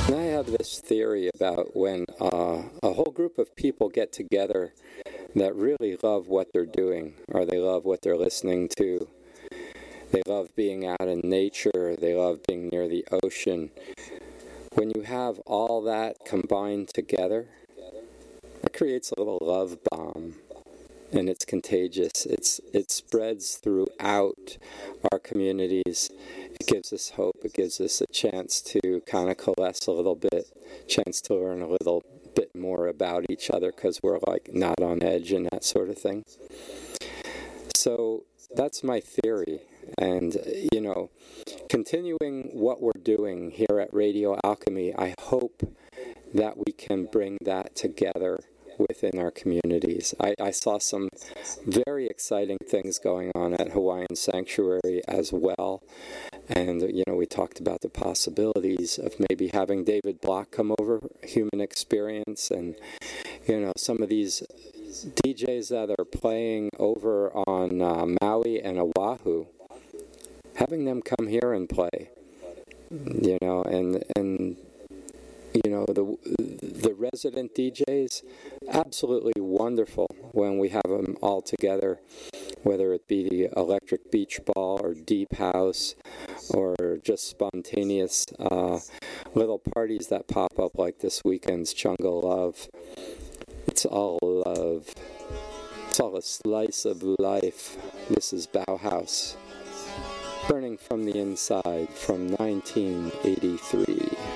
And I have this theory about when a whole group of people get together that really love what they're doing, or they love what they're listening to. They love being out in nature. They love being near the ocean. When you have all that combined together, it creates a little love bomb, and it's contagious. It spreads throughout our communities. It gives us hope. It gives us a chance to kind of coalesce a little bit, chance to learn a little bit more about each other because we're like not on edge and that sort of thing. So that's my theory. And, you know, continuing what we're doing here at Radio Alchemy, I hope that we can bring that together within our communities. I saw some very exciting things going on at Hawaiian Sanctuary as well. And, you know, we talked about the possibilities of maybe having David Block come over, Human Experience, and, you know, some of these DJs that are playing over on Maui and Oahu, having them come here and play, you know, and you know, the resident DJs, absolutely wonderful when we have them all together, whether it be the Electric Beach Ball or Deep House or just spontaneous little parties that pop up like this weekend's Jungle Love. It's all love. It's all a slice of life. This is Bauhaus, burning from the inside from 1983.